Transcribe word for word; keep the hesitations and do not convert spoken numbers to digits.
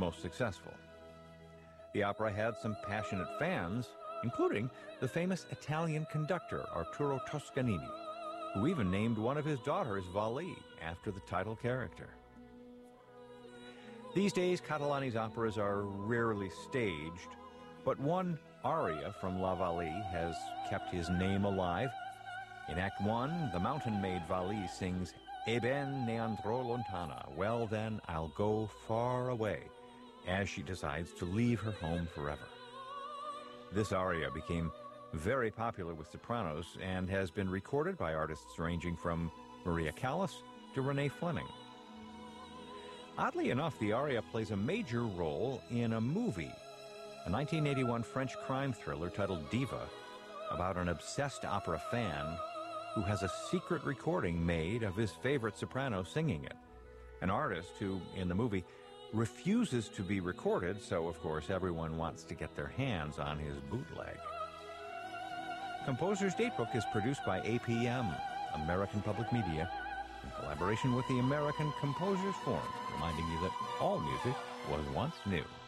most successful. The opera had some passionate fans, including the famous Italian conductor Arturo Toscanini, who even named one of his daughters Valli after the title character. These days, Catalani's operas are rarely staged, but one aria from La Valli has kept his name alive. In Act One, the mountain maid Valli sings "E ben ne andrò lontana," well then, I'll go far away, as she decides to leave her home forever. This aria became very popular with sopranos and has been recorded by artists ranging from Maria Callas to Renee Fleming. Oddly enough, the aria plays a major role in a movie, a nineteen eighty-one French crime thriller titled Diva, about an obsessed opera fan who has a secret recording made of his favorite soprano singing it. An artist who, in the movie, refuses to be recorded, so of course everyone wants to get their hands on his bootleg. Composer's Datebook is produced by A P M, American Public Media, in collaboration with the American Composers Forum, reminding you that all music was once new.